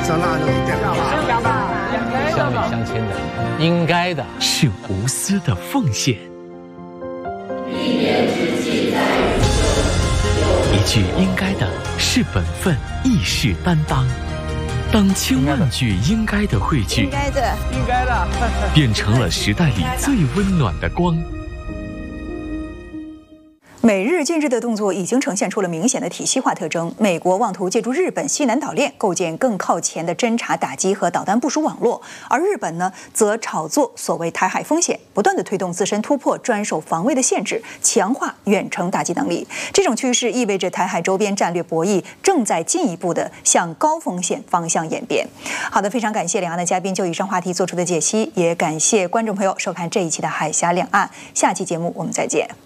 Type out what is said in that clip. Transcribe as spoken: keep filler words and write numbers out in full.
这那就电话吧， 乡里乡亲的，应该的是无私的奉献。 一年之计在于一句应该的是本分，义士担当。当千万句应该的汇聚， 应该的， 应该的， 变成了时代里最温暖的光。 美日近日的动作已经呈现出了明显的体系化特征。美国妄图借助日本西南岛链构建更靠前的侦察、打击和导弹部署网络，而日本呢，则炒作所谓台海风险，不断的推动自身突破专守防卫的限制，强化远程打击能力。这种趋势意味着台海周边战略博弈正在进一步的向高风险方向演变。好的，非常感谢两岸的嘉宾就以上话题做出的解析，也感谢观众朋友收看这一期的海峡两岸。下期节目我们再见。